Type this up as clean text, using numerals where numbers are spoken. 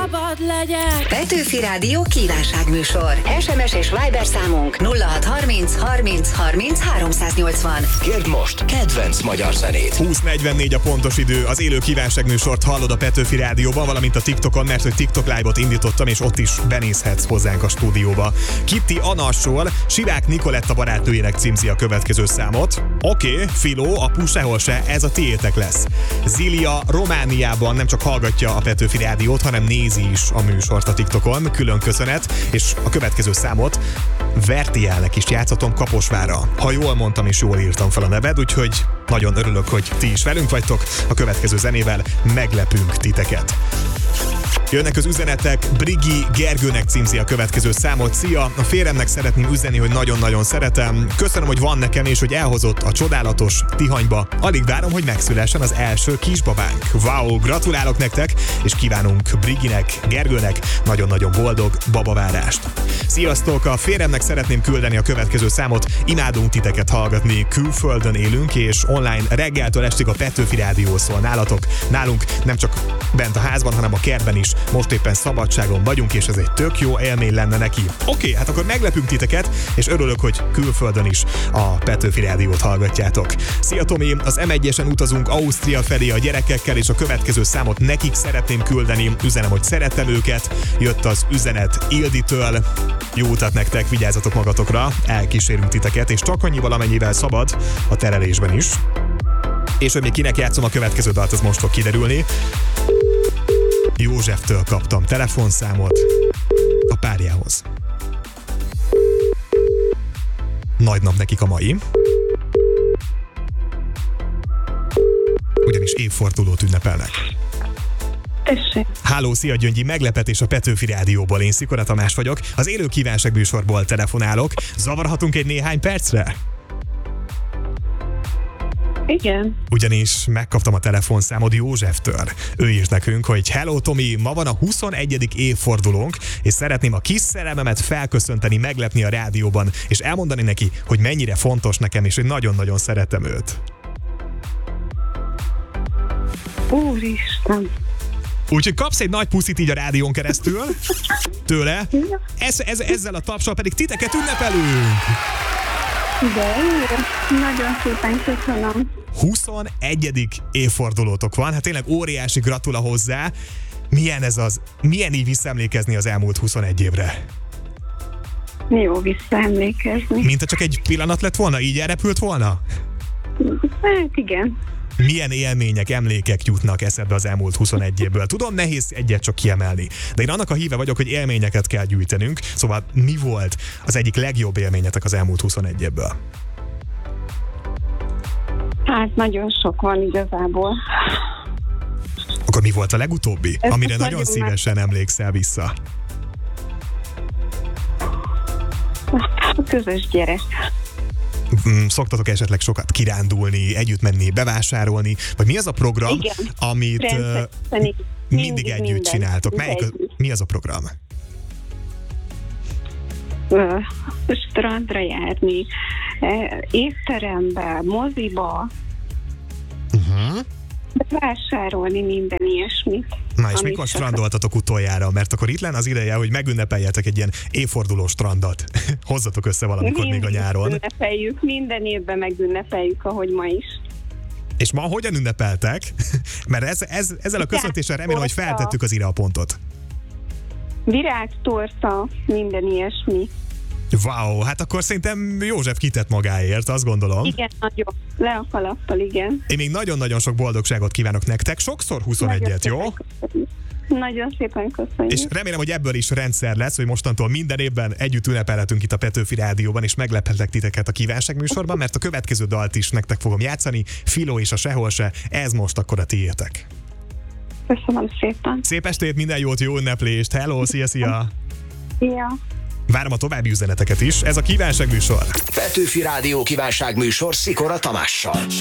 szabad legyek. Petőfi Rádió kívánságműsor. SMS és Viber számunk 0630 30 30 380. Kérd most kedvenc magyar zenét. 20:44 a pontos idő. Az élő kívánságműsort hallod a Petőfi Rádióban, valamint a TikTokon, mert hogy TikTok Live-ot indítottam, és ott is benézhetsz hozzánk a stúdióba. Kitty Anassól Sivák Nikoletta barátnőjének címzi a következő számot. Oké, Filó, apu sehol se, ez a tiétek lesz. Zilia Romániában nem csak hallgatja a Petőfi Rádiót, hanem nézi is a műsort a TikTokon. Külön köszönet, és a következő számot Vertielnek is játszhatom Kaposvárra. Ha jól mondtam és jól írtam fel a neved, úgyhogy nagyon örülök, hogy ti is velünk vagytok. A következő zenével meglepünk titeket. Jönnek az üzenetek, Brigi Gergőnek címzi a következő számot. Szia, a férjemnek szeretném üzenni, hogy nagyon-nagyon szeretem. Köszönöm, hogy van nekem, és hogy elhozott a csodálatos Tihanyba. Alig várom, hogy megszülessen az első kisbabánk. Wow, gratulálok nektek, és kívánunk Briginek, Gergőnek nagyon-nagyon boldog babavárást. Sziasztok, a férjemnek szeretném küldeni a következő számot. Imádunk titeket hallgatni, külföldön élünk, és online reggeltől estig a Petőfi Rádió szól nálatok. Nálunk nem csak bent a házban, hanem a kertben is. Most éppen szabadságon vagyunk, és ez egy tök jó élmény lenne neki. Oké, hát akkor meglepünk titeket, és örülök, hogy külföldön is a Petőfi Rádiót hallgatjátok. Szia Tomi, az M1-esen utazunk Ausztria felé a gyerekekkel, és a következő számot nekik szeretném küldeni. Üzenem, hogy szeretem őket. Jött az üzenet Ilditől. Jó utat nektek, vigyázzatok magatokra, elkísérünk titeket, és csak annyival, amennyivel szabad a terelésben is. És hogy még kinek játszom a következő dalt, az most fog kiderülni. Józseftől kaptam telefonszámot a párjához. Nagy nap nekik a mai. Ugyanis évfordulót ünnepelnek. Tessék. Háló, szia Gyöngyi, meglepetés a Petőfi Rádióból. Én Szikora Tamás vagyok, az élő kívánságműsorból telefonálok. Zavarhatunk egy néhány percre? Igen. Ugyanis megkaptam a telefonszámod Józseftől. Ő írt nekünk, hogy hello Tomi, ma van a 21. évfordulónk, és szeretném a kis szerelmemet felköszönteni, meglepni a rádióban, és elmondani neki, hogy mennyire fontos nekem, és hogy nagyon-nagyon szeretem őt. Úristen. Úgyhogy kapsz egy nagy puszit így a rádión keresztül tőle. Ezzel a tapsal pedig titeket ünnepelünk! De jó. Nagyon szépen köszönöm. 21. évfordulótok van, hát tényleg óriási gratula hozzá. Milyen így visszaemlékezni az elmúlt 21 évre? Jó visszaemlékezni. Mint ha csak egy pillanat lett volna, így elrepült volna? Hát igen. Milyen élmények, emlékek jutnak eszedbe az elmúlt 21 évből? Tudom, nehéz egyet csak kiemelni, de én annak a híve vagyok, hogy élményeket kell gyűjtenünk, szóval mi volt az egyik legjobb élményetek az elmúlt 21 évből? Hát nagyon sok van igazából. Akkor mi volt a legutóbbi, Ez amire nagyon nagyon szívesen emlékszel vissza? A közös gyerek. Szoktatok esetleg sokat kirándulni, együtt menni, bevásárolni, vagy mi az a program, Igen. amit mindig együtt csináltok? Mi az a program? Strandra járni, étterembe, moziba, vásárolni, minden ilyesmit. Na és mikor strandoltatok utoljára? Mert akkor itt lenne az ideje, hogy megünnepeljetek egy ilyen évforduló strandat. Hozzatok össze valamikor még a nyáron. Ünnepeljük, minden évben megünnepeljük, ahogy ma is. És ma hogyan ünnepeltek? Mert ezzel a köszöntéssel remélem, hogy feltettük az pontot. Virágtorta, minden ilyesmi. Wow, hát akkor szerintem József kitett magáért, azt gondolom. Igen, nagyon. Le a kalappal, igen. Én még nagyon-nagyon sok boldogságot kívánok nektek, sokszor 21-et, jó? Nagyon szépen köszönjük. És remélem, hogy ebből is rendszer lesz, hogy mostantól minden évben együtt ünnepelhetünk itt a Petőfi Rádióban, és meglephetlek titeket a kívánságműsorban, mert a következő dalt is nektek fogom játszani, Filó és a Sehol se, ez most akkor a tiétek. Köszönöm szépen. Szép estét, minden jót, jó ünneplést, hello, szia! Szia! Várom a további üzeneteket is, ez a kívánságműsor. Petőfi Rádió kívánságműsor Szikora Tamással.